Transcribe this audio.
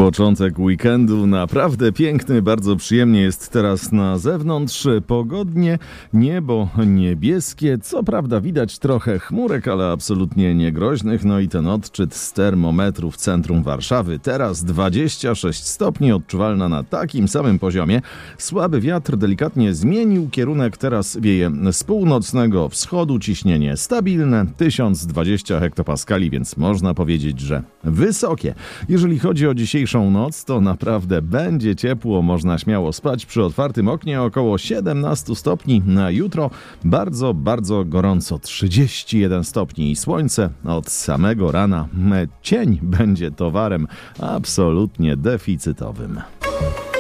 Początek weekendu naprawdę piękny, bardzo przyjemnie jest teraz na zewnątrz, pogodnie, niebo niebieskie, co prawda widać trochę chmurek, ale absolutnie niegroźnych, no i ten odczyt z termometru w centrum Warszawy, teraz 26 stopni, odczuwalna na takim samym poziomie. Słaby wiatr delikatnie zmienił kierunek, teraz wieje z północnego wschodu, ciśnienie stabilne, 1020 hektopaskali, więc można powiedzieć, że wysokie. Jeżeli chodzi o dzisiejszą noc, to naprawdę będzie ciepło, można śmiało spać przy otwartym oknie, około 17 stopni. Na jutro bardzo, bardzo gorąco, 31 stopni i słońce od samego rana. Cień będzie towarem absolutnie deficytowym.